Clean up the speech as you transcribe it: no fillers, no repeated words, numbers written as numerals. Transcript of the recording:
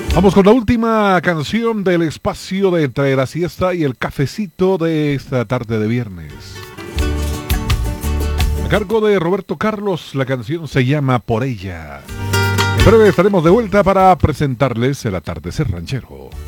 Vamos con la última canción del espacio de entre la siesta y el cafecito de esta tarde de viernes. A cargo de Roberto Carlos, la canción se llama Por ella. En breve estaremos de vuelta para presentarles el atardecer ranchero.